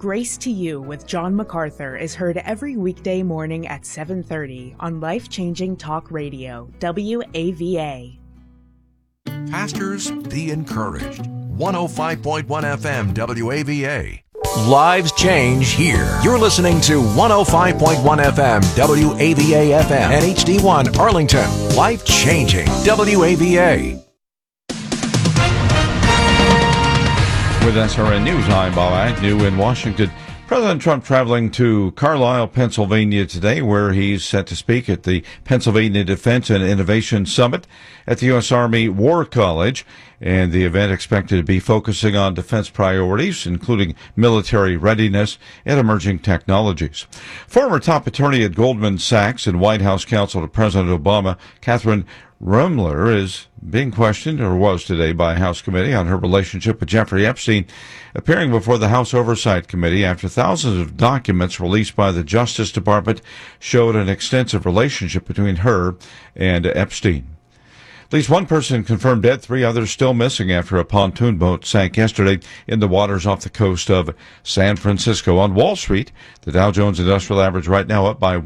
Grace to You with John MacArthur is heard every weekday morning at 7:30 on Life-Changing Talk Radio, WAVA. Pastors, be encouraged. 105.1 FM WAVA. Lives change here. You're listening to 105.1 FM WAVA FM and HD1 Arlington. Life changing WAVA. With SRN News, I'm Bob Agnew in Washington. President Trump traveling to Carlisle, Pennsylvania today, where he's set to speak at the Pennsylvania Defense and Innovation Summit at the U.S. Army War College. And the event expected to be focusing on defense priorities, including military readiness and emerging technologies. Former top attorney at Goldman Sachs and White House counsel to President Obama, Catherine Ruemmler, is being questioned, or was today, by a House committee on her relationship with Jeffrey Epstein, appearing before the House Oversight Committee after thousands of documents released by the Justice Department showed an extensive relationship between her and Epstein. At least one person confirmed dead, 3 others still missing after a pontoon boat sank yesterday in the waters off the coast of San Francisco. On Wall Street, the Dow Jones Industrial Average right now up by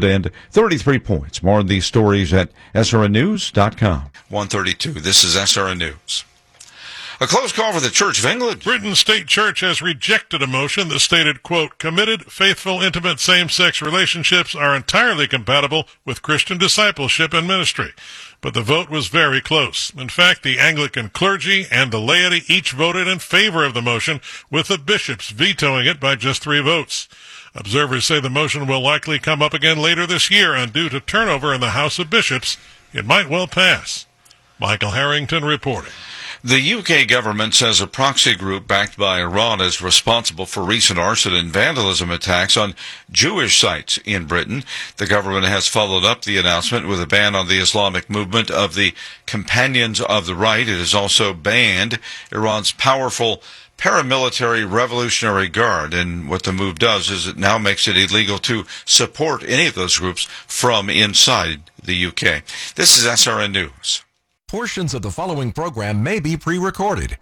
133 points. More on these stories at srnnews.com. 132, this is SRN News. A close call for the Church of England. Britain's state church has rejected a motion that stated, quote, committed, faithful, intimate same-sex relationships are entirely compatible with Christian discipleship and ministry. But the vote was very close. In fact, the Anglican clergy and the laity each voted in favor of the motion, with the bishops vetoing it by just 3 votes. Observers say the motion will likely come up again later this year, and due to turnover in the House of Bishops, it might well pass. Michael Harrington reporting. The UK government says a proxy group backed by Iran is responsible for recent arson and vandalism attacks on Jewish sites in Britain. The government has followed up the announcement with a ban on the Islamic movement of the Companions of the Right. It has also banned Iran's powerful paramilitary Revolutionary Guard, and what the move does is it now makes it illegal to support any of those groups from inside the UK. This is SRN News. Portions of the following program may be pre-recorded.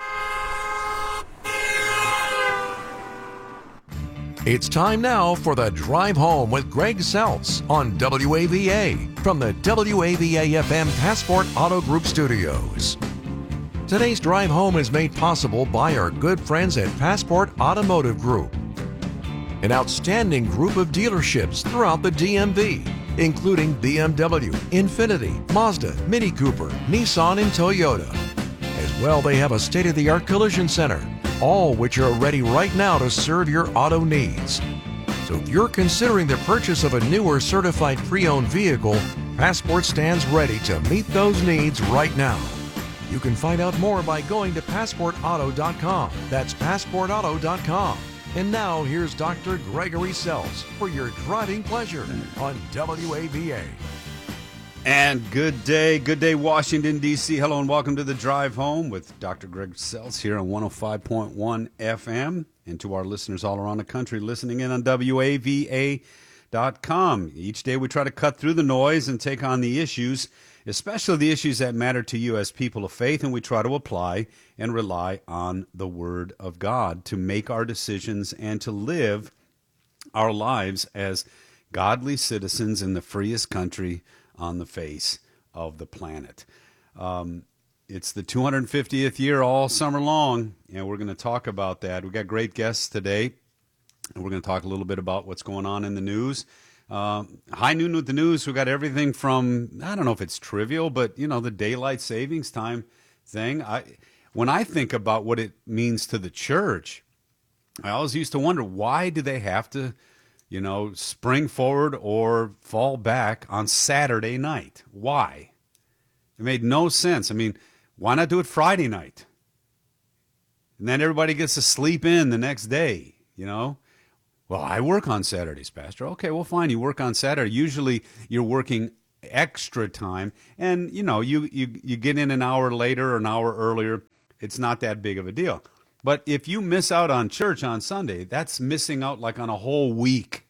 It's time now for the Drive Home with Greg Seltz on WAVA from the WAVA-FM Passport Auto Group Studios. Today's Drive Home is made possible by our good friends at Passport Automotive Group, an outstanding group of dealerships throughout the DMV, including BMW, Infiniti, Mazda, Mini Cooper, Nissan, and Toyota. As well, they have a state-of-the-art collision center, all which are ready right now to serve your auto needs. So if you're considering the purchase of a new or certified pre-owned vehicle, Passport stands ready to meet those needs right now. You can find out more by going to PassportAuto.com. That's PassportAuto.com. And now, here's Dr. Gregory Seltz for your driving pleasure on WAVA. And good day, Washington, D.C. Hello and welcome to the Drive Home with Dr. Greg Seltz here on 105.1 FM. And to our listeners all around the country listening in on WAVA.com. Each day we try to cut through the noise and take on the issues, especially the issues that matter to you as people of faith, and we try to apply and rely on the Word of God to make our decisions and to live our lives as godly citizens in the freest country on the face of the planet. It's the 250th year all summer long, and we're going to talk about that. We've got great guests today, and we're going to talk a little bit about what's going on in the news. High noon with the news. We've got everything from, I don't know if it's trivial, but, you know, the daylight savings time thing. When I think about what it means to the church, I always used to wonder, why do they have to, you know, spring forward or fall back on Saturday night? Why? It made no sense. I mean, why not do it Friday night? And then everybody gets to sleep in the next day, you know? Well, I work on Saturdays, Pastor. Okay, well, fine. You work on Saturday. Usually you're working extra time, and, you know, you get in an hour later or an hour earlier. It's not that big of a deal. But if you miss out on church on Sunday, that's missing out like on a whole week,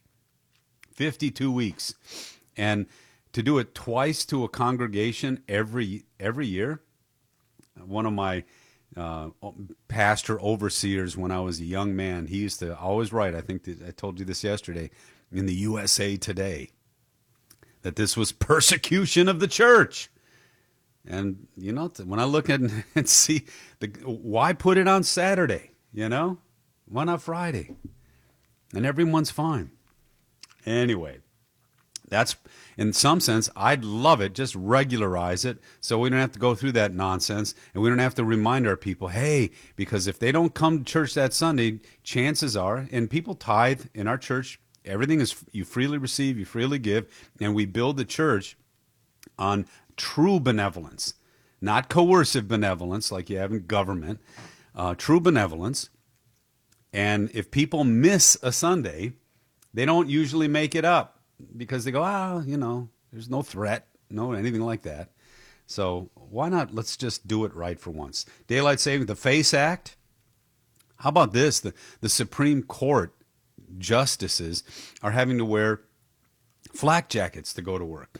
52 weeks. And to do it twice to a congregation every year, one of my pastor overseers when I was a young man. He used to always write, I think that I told you this yesterday, in the USA Today, that this was persecution of the church. And, you know, when I look at it and see, why put it on Saturday, you know? Why not Friday? And everyone's fine. Anyway, that's, in some sense, I'd love it. Just regularize it so we don't have to go through that nonsense, and we don't have to remind our people, hey, because if they don't come to church that Sunday, chances are, and people tithe in our church, everything is, you freely receive, you freely give, and we build the church on true benevolence, not coercive benevolence like you have in government, true benevolence. And if people miss a Sunday, they don't usually make it up because they go, you know, there's no threat, no anything like that. So why not? Let's just do it right for once. Daylight saving, the FACE Act. How about this? The Supreme Court justices are having to wear flak jackets to go to work.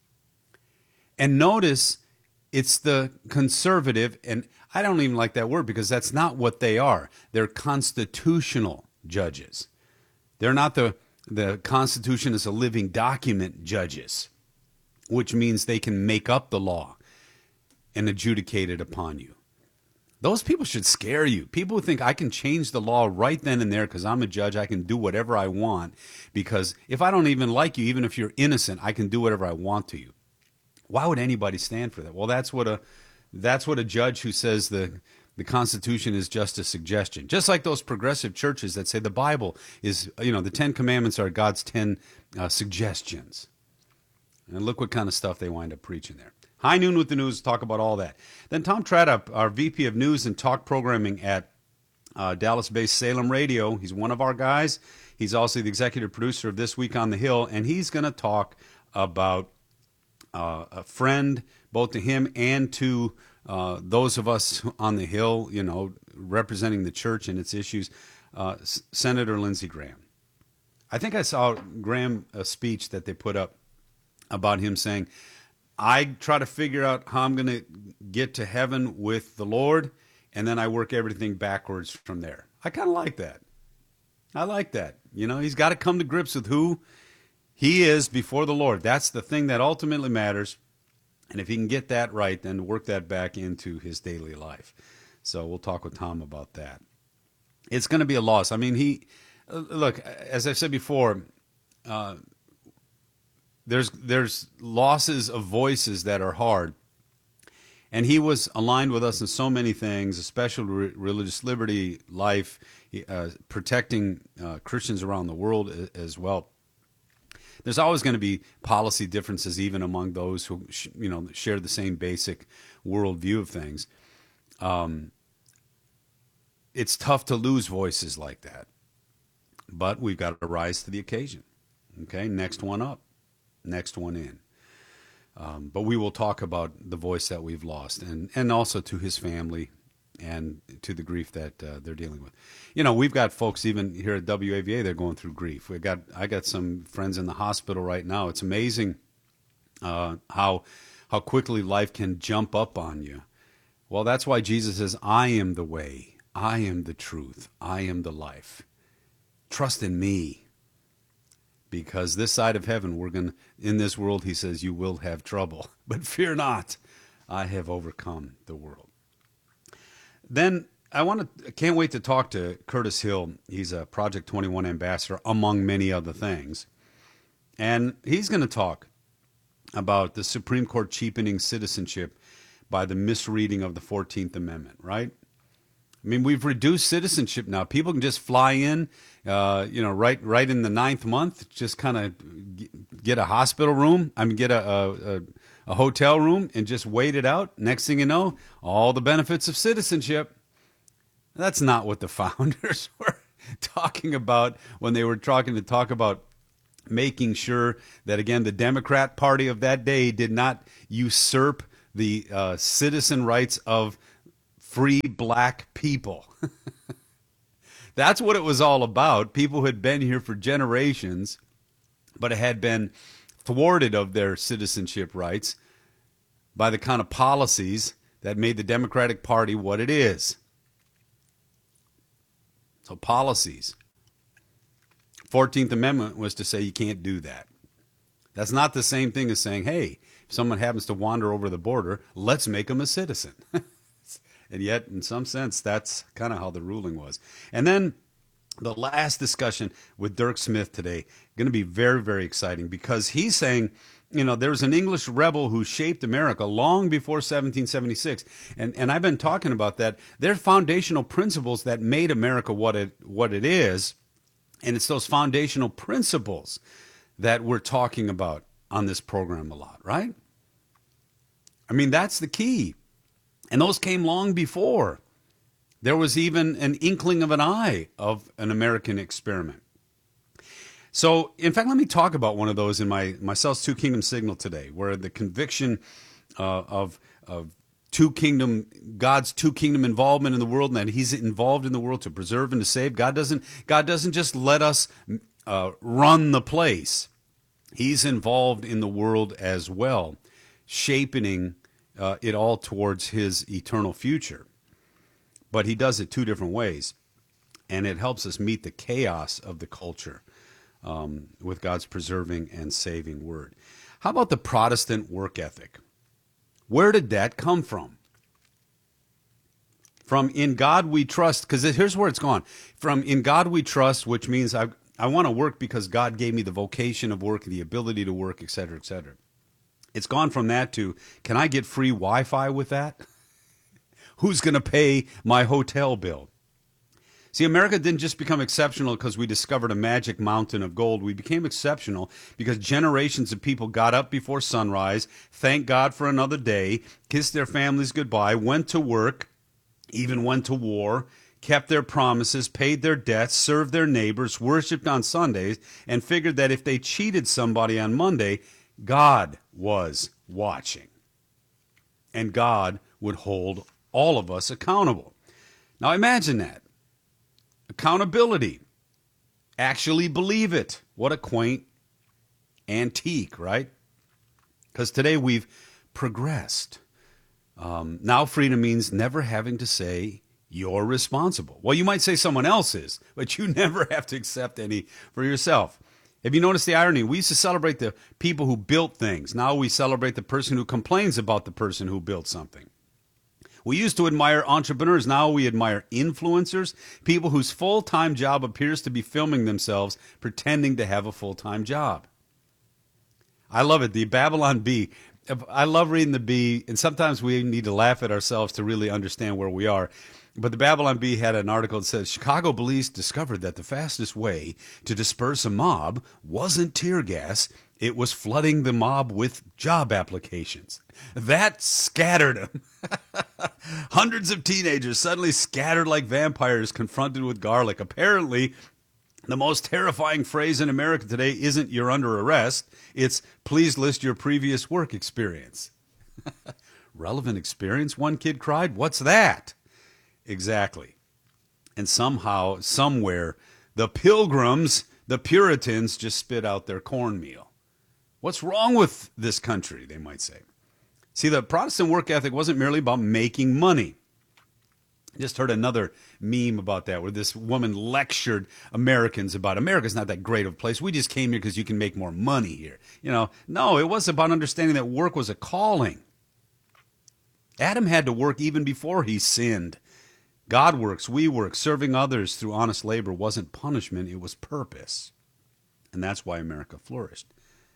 And notice it's the conservative, and I don't even like that word because that's not what they are. They're constitutional judges. They're not the Constitution is a living document judges, which means they can make up the law and adjudicate it upon you. Those people should scare you. People who think I can change the law right then and there because I'm a judge, I can do whatever I want, because if I don't even like you, even if you're innocent, I can do whatever I want to you. Why would anybody stand for that? Well, that's what a judge who says the Constitution is just a suggestion. Just like those progressive churches that say the Bible is, you know, the 10 Commandments are God's 10 suggestions. And look what kind of stuff they wind up preaching there. High Noon with the News, talk about all that. Then Tom Tradup, our VP of News and Talk Programming at Dallas-based Salem Radio. He's one of our guys. He's also the executive producer of This Week on the Hill, and he's going to talk about a friend, both to him and to those of us on the Hill, you know, representing the church and its issues, Senator Lindsey Graham. I think I saw Graham a speech that they put up about him saying, I try to figure out how I'm going to get to heaven with the Lord, and then I work everything backwards from there. I kind of like that. I like that. You know, he's got to come to grips with who he is before the Lord. That's the thing that ultimately matters. And if he can get that right, then work that back into his daily life. So we'll talk with Tom about that. It's going to be a loss. I mean, look, as I've said before, there's losses of voices that are hard. And he was aligned with us in so many things, especially religious liberty, life, protecting Christians around the world as well. There's always going to be policy differences, even among those who share the same basic worldview of things. It's tough to lose voices like that, but we've got to rise to the occasion. Okay, next one up, next one in. But we will talk about the voice that we've lost, and also to his family and to the grief that they're dealing with. You know, we've got folks even here at WAVA, they're going through grief. I got some friends in the hospital right now. It's amazing how quickly life can jump up on you. Well, that's why Jesus says, I am the way, I am the truth, I am the life. Trust in me. Because this side of heaven, in this world, he says, you will have trouble. But fear not, I have overcome the world. Then can't wait to talk to Curtis Hill. He's a Project 21 ambassador, among many other things. And he's going to talk about the Supreme Court cheapening citizenship by the misreading of the 14th Amendment, right? I mean, we've reduced citizenship now. People can just fly in, right in the 9th month, just kind of get a hospital room. get a hotel room and just wait it out. Next thing you know, all the benefits of citizenship. That's not what the founders were talking about when they were talk about making sure that, again, the Democrat Party of that day did not usurp the citizen rights of free black people. That's what it was all about. People who had been here for generations, but had been thwarted of their citizenship rights by the kind of policies that made the Democratic Party what it is. So policies. 14th Amendment was to say you can't do that. That's not the same thing as saying, hey, if someone happens to wander over the border, let's make them a citizen. And yet, in some sense, that's kind of how the ruling was. And then the last discussion with Dirk Smith today, going to be very, very exciting, because he's saying, there's an English rebel who shaped America long before 1776. And I've been talking about that. They're foundational principles that made America what it is. And it's those foundational principles that we're talking about on this program a lot, right? I mean, that's the key. And those came long before there was even an inkling of an eye of an American experiment. So, in fact, let me talk about one of those in my Cells Two Kingdom Signal today, where the conviction of God's two kingdom involvement in the world, and that He's involved in the world to preserve and to save. God doesn't just let us run the place. He's involved in the world as well, shaping it all towards His eternal future. But He does it two different ways, and it helps us meet the chaos of the culture with God's preserving and saving word. How about the Protestant work ethic? Where did that come from? From in God we trust, because here's where it's gone. From in God we trust, which means I want to work because God gave me the vocation of work, the ability to work, et cetera, et cetera. It's gone from that to, can I get free Wi-Fi with that? Who's going to pay my hotel bill? See, America didn't just become exceptional because we discovered a magic mountain of gold. We became exceptional because generations of people got up before sunrise, thanked God for another day, kissed their families goodbye, went to work, even went to war, kept their promises, paid their debts, served their neighbors, worshiped on Sundays, and figured that if they cheated somebody on Monday, God was watching. And God would hold all of us accountable. Now imagine that. Accountability. Actually believe it. What a quaint antique, right? Because today we've progressed. Now freedom means never having to say you're responsible. Well, you might say someone else is, but you never have to accept any for yourself. Have you noticed the irony? We used to celebrate the people who built things. Now we celebrate the person who complains about the person who built something. We used to admire entrepreneurs. Now we admire influencers, people whose full-time job appears to be filming themselves pretending to have a full-time job. I love it. The Babylon Bee. I love reading the Bee, and sometimes we need to laugh at ourselves to really understand where we are. But the Babylon Bee had an article that says, Chicago police discovered that the fastest way to disperse a mob wasn't tear gas, it was flooding the mob with job applications. That scattered them. Hundreds of teenagers suddenly scattered like vampires confronted with garlic. Apparently, the most terrifying phrase in America today isn't "you're under arrest," it's "please list your previous work experience." Relevant experience, one kid cried. What's that? Exactly. And somehow, somewhere, the Pilgrims, the Puritans, just spit out their cornmeal. What's wrong with this country, they might say. See, the Protestant work ethic wasn't merely about making money. I just heard another meme about that, where this woman lectured Americans about America's not that great of a place. We just came here because you can make more money here. No, it was about understanding that work was a calling. Adam had to work even before he sinned. God works, we work. Serving others through honest labor wasn't punishment, it was purpose. And that's why America flourished.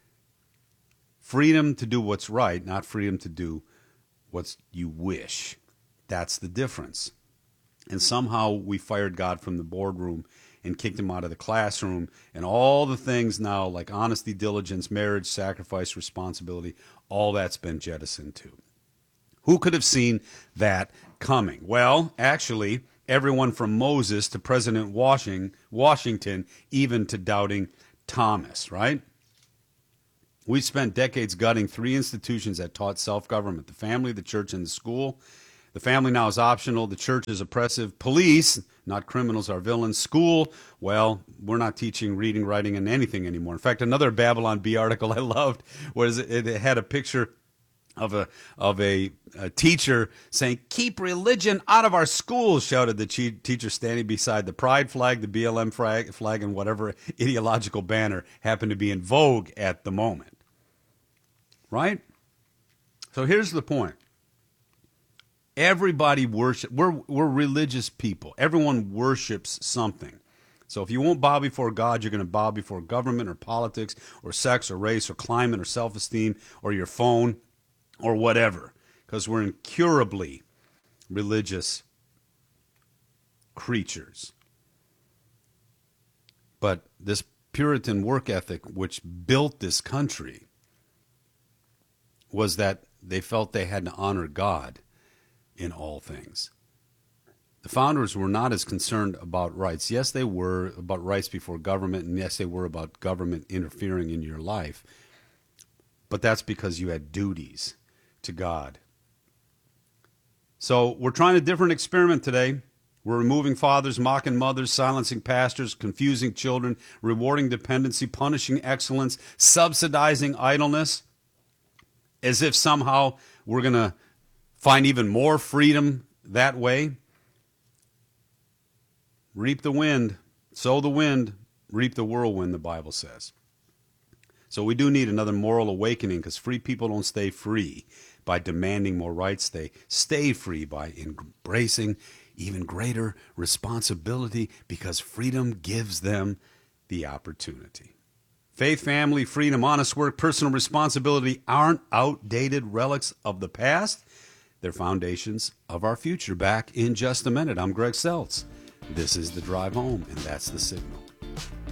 Freedom to do what's right, not freedom to do what you wish. That's the difference. And somehow we fired God from the boardroom and kicked him out of the classroom, and all the things now like honesty, diligence, marriage, sacrifice, responsibility, all that's been jettisoned too. Who could have seen that coming? Well, actually, everyone from Moses to President Washington, even to doubting Thomas, right? We spent decades gutting three institutions that taught self-government: the family, the church, and the school. The family now is optional. The church is oppressive. Police, not criminals, are villains. School, well, we're not teaching reading, writing, and anything anymore. In fact, another Babylon Bee article I loved was it had a picture of a teacher saying, "Keep religion out of our schools," shouted the teacher standing beside the pride flag, the BLM flag, and whatever ideological banner happened to be in vogue at the moment. Right? So here's the point. Everybody worships. We're religious people. Everyone worships something. So if you won't bow before God, you're going to bow before government or politics or sex or race or climate or self-esteem or your phone or whatever, because we're incurably religious creatures. But this Puritan work ethic, which built this country, was that they felt they had to honor God in all things. The founders were not as concerned about rights. Yes, they were about rights before government, and yes, they were about government interfering in your life. But that's because you had duties to God. So we're trying a different experiment today. We're removing fathers, mocking mothers, silencing pastors, confusing children, rewarding dependency, punishing excellence, subsidizing idleness, as if somehow we're going to find even more freedom that way. Reap the wind, sow the wind, reap the whirlwind, the Bible says. So we do need another moral awakening, because free people don't stay free by demanding more rights. They stay free by embracing even greater responsibility, because freedom gives them the opportunity. Faith, family, freedom, honest work, personal responsibility aren't outdated relics of the past. They're foundations of our future. Back in just a minute. I'm Greg Seltz. This is The Drive Home, and that's the signal.